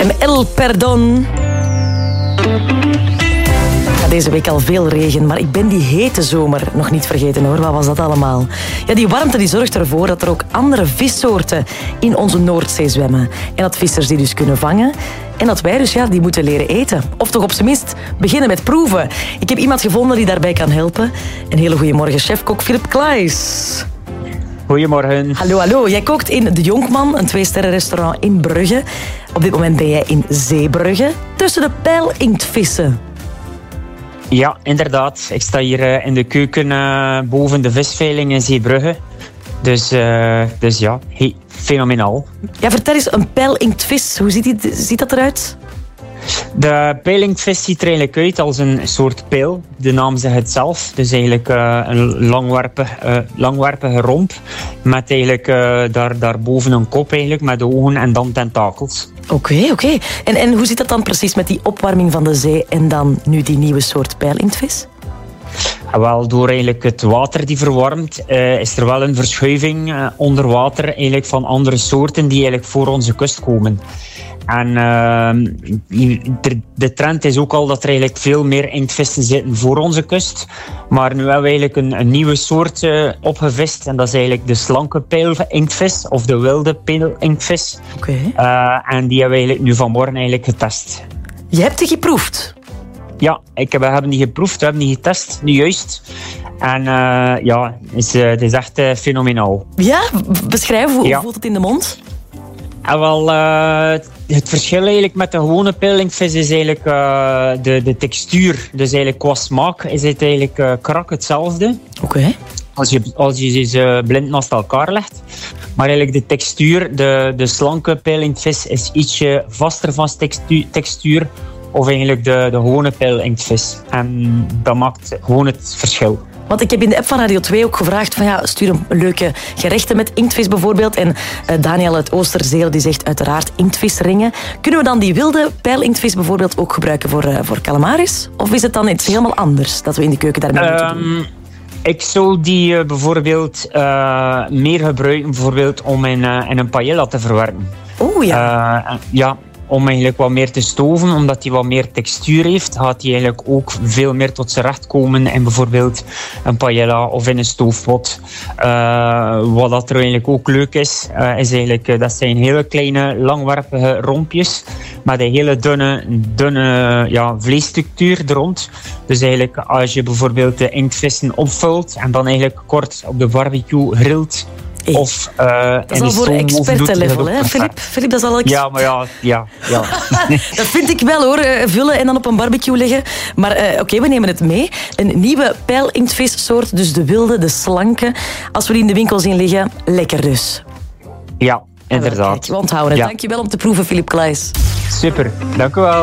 en El Perdón. Deze week al veel regen, maar ik ben die hete zomer nog niet vergeten hoor. Wat was dat allemaal? Ja, die warmte die zorgt ervoor dat er ook andere vissoorten in onze Noordzee zwemmen. En dat vissers die dus kunnen vangen. En dat wij dus die moeten leren eten. Of toch op zijn minst beginnen met proeven. Ik heb iemand gevonden die daarbij kan helpen. Een hele goede morgen, chef-kok Philip Klaes. Goedemorgen. Hallo. Jij kookt in De Jonkman, een 2-sterren-restaurant in Brugge. Op dit moment ben jij in Zeebrugge, tussen de pijlinktvissen. Ja, inderdaad. Ik sta hier in de keuken boven de visveiling in Zeebrugge. Dus ja, fenomenaal. Ja, vertel eens, een pijlinktvis, hoe ziet dat eruit? De pijlinkvis ziet er eigenlijk uit als een soort pijl. De naam zegt het zelf. Dus eigenlijk een langwerpige romp. Met eigenlijk daarboven een kop eigenlijk, met ogen en dan tentakels. Oké. En hoe zit dat dan precies met die opwarming van de zee en dan nu die nieuwe soort pijlintvis? Wel, door eigenlijk het water die verwarmt, is er wel een verschuiving onder water eigenlijk van andere soorten die eigenlijk voor onze kust komen. En de trend is ook al dat er eigenlijk veel meer inktvissen zitten voor onze kust. Maar nu hebben we eigenlijk een nieuwe soort opgevist. En dat is eigenlijk de slanke pijlinkvis of de wilde pijlinkvis. Oké. En die hebben we eigenlijk nu vanmorgen eigenlijk getest. Je hebt die geproefd? Ja, we hebben die geproefd, we hebben die getest, nu juist. En het is echt fenomenaal. Ja, beschrijf, hoe voelt het in de mond? Wel, het verschil eigenlijk met de gewone pijlinkvis is eigenlijk de textuur. Dus eigenlijk qua smaak is het eigenlijk krak hetzelfde. Oké. Als je ze blind naast elkaar legt. Maar eigenlijk de textuur, de slanke pijlinkvis is ietsje vaster van textuur. Of eigenlijk de gewone pijlinkvis. En dat maakt gewoon het verschil. Want ik heb in de app van Radio 2 ook gevraagd van stuur een leuke gerechten met inktvis bijvoorbeeld. En Daniel uit Oosterzeel die zegt uiteraard inktvisringen. Kunnen we dan die wilde pijlinktvis bijvoorbeeld ook gebruiken voor calamaris? Of is het dan iets helemaal anders dat we in de keuken daarmee moeten doen? Ik zou die bijvoorbeeld meer gebruiken bijvoorbeeld om in een paella te verwerken. Oh ja. Om eigenlijk wat meer te stoven, omdat hij wat meer textuur heeft, gaat hij eigenlijk ook veel meer tot zijn recht komen in bijvoorbeeld een paella of in een stoofpot. Wat dat er eigenlijk ook leuk is eigenlijk, dat zijn hele kleine langwerpige rompjes met een hele dunne vleesstructuur er rond. Dus eigenlijk als je bijvoorbeeld de inktvissen opvult en dan eigenlijk kort op de barbecue grilt. Of dat is al voor expertenlevel, hè, Philip? Dat is al Ja, maar ja. Dat vind ik wel, hoor. Vullen en dan op een barbecue leggen. Maar oké, we nemen het mee. Een nieuwe pijlintvissoort, dus de wilde, de slanke. Als we die in de winkel zien liggen, lekker dus. Ja, inderdaad. We onthouden het. Ja. Dank je wel om te proeven, Philip Klaes. Super, dank u wel.